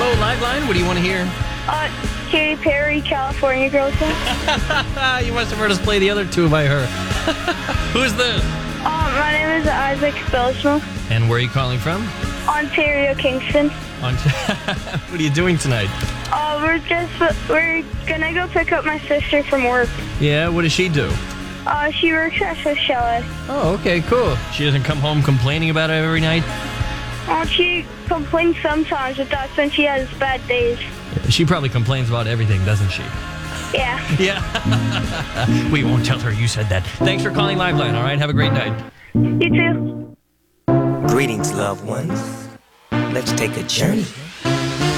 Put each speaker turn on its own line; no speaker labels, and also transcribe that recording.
Liveline, what do you want to hear?
Katy Perry, California Girls.
You must have heard us play the other two by her. Who's this?
My name is Isaac Belshma.
And where are you calling from?
Ontario, Kingston.
What are you doing tonight?
We're gonna go pick up my sister from work.
Yeah, what does she do?
She works at Swiss Chalet.
Oh, okay, cool. She doesn't come home complaining about it every night?
She complains sometimes, but that's when she has bad days.
She probably complains about everything, doesn't she?
Yeah.
Yeah. We won't tell her you said that. Thanks for calling Liveline, all right? Have a great night.
You too.
Greetings, loved ones. Let's take a journey.